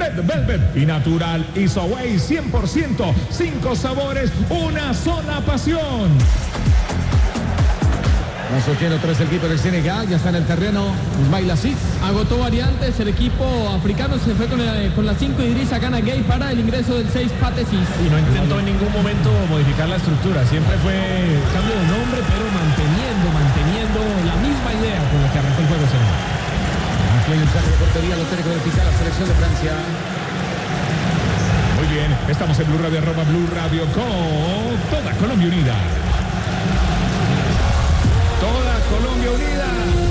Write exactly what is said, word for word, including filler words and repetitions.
Red Velvet y Natural Isoway cien por ciento. Cinco sabores, una sola pasión. Masochero tras el equipo del Senegal, ya está en el terreno Ismail Aziz. Agotó variantes, el equipo africano se fue con, el, con las cinco Idrissa Gana Gueye para el ingreso del seis Patesis. Y no intentó en ningún momento modificar la estructura, siempre fue cambio de nombre, pero manteniendo, manteniendo la misma idea con la que arrancó el juego Senegal. Aquí hay un saque de portería, lo tiene que verificar la selección de Francia. Muy bien, estamos en Blue Radio, arroba Blue Radio con toda Colombia unida. Toda Colombia unida.